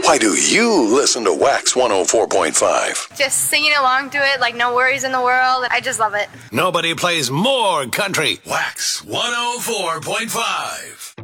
Why do you listen to Wax 104.5? Just singing along to it like no worries in the world. I just love it. Nobody plays more country. Wax 104.5.